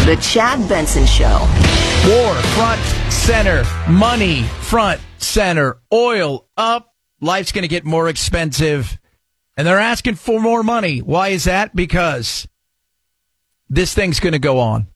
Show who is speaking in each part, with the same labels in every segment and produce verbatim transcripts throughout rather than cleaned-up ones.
Speaker 1: The Chad Benson Show.
Speaker 2: War, front, center. Money, front, center. Oil, up. Life's going to get more expensive. And they're asking for more money. Why is that? Because this thing's going to go on.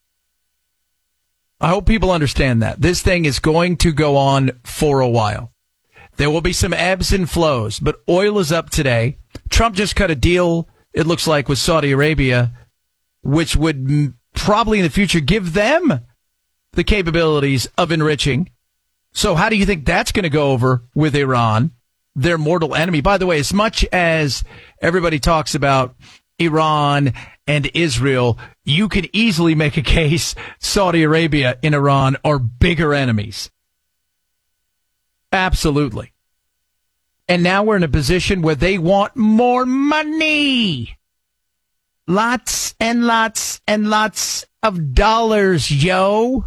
Speaker 2: I hope people understand that. This thing is going to go on for a while. There will be some ebbs and flows, but oil is up today. Trump just cut a deal, it looks like, with Saudi Arabia, which would m- probably in the future give them the capabilities of enriching. So how do you think that's going to go over with Iran, their mortal enemy? By the way, as much as everybody talks about Iran and Israel, you could easily make a case Saudi Arabia and Iran are bigger enemies. Absolutely. And now we're in a position where they want more money. Lots and lots and lots of dollars, yo.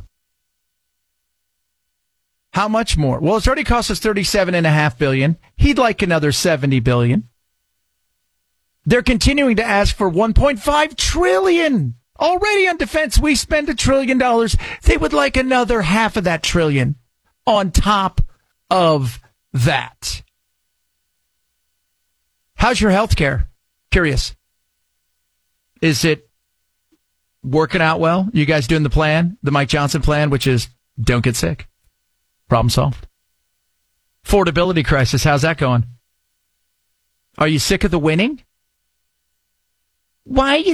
Speaker 2: How much more? Well, it's already cost us thirty-seven point five billion dollars. He'd like another seventy billion dollars. They're continuing to ask for one point five trillion dollars. Already on defense, we spend a trillion dollars. They would like another half of that trillion on top of that. How's your health care? Curious. Is it working out well? You guys doing the plan, the Mike Johnson plan, which is don't get sick. Problem solved. Affordability crisis, how's that going? Are you sick of the winning? Why are you